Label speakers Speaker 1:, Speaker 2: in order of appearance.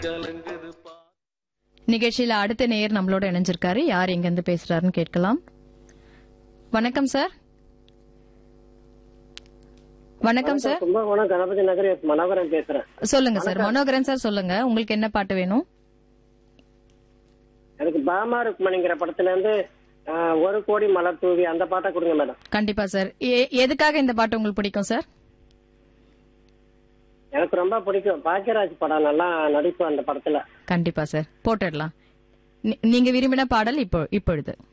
Speaker 1: நிகழ்ச்சியில அடுத்த நேயர் நம்மளோட இணைஞ்சிருக்காரு. யார் எங்க இருந்து பேசுறாருன்னு கேட்கலாம். வணக்கம் சார். வணக்கம் சார்.
Speaker 2: கும்பகோணம் கணபதி நகர் மனோகரன் பேசுறேன்.
Speaker 1: சொல்லுங்க சார். மனோகரன் சார் சொல்லுங்க, உங்களுக்கு என்ன பாட்டு வேணும்?
Speaker 2: எனக்கு பாமா ருக்மணிங்கிற படத்துல இருந்து ஒரு கோடி மலர் தூவி அந்த பாட்டை கொடுங்க மேடம்.
Speaker 1: கண்டிப்பா சார். எதுக்காக இந்த பாட்டு உங்களுக்கு பிடிக்கும் சார்?
Speaker 2: எனக்கு ரொம்ப பிடிக்கும். பாக்கியராஜ் படம் நல்லா நடிப்பு அந்த படத்துல.
Speaker 1: கண்டிப்பா சார், போட்டுடலாம். நீங்க விரும்பின பாடல் இப்பொழுது.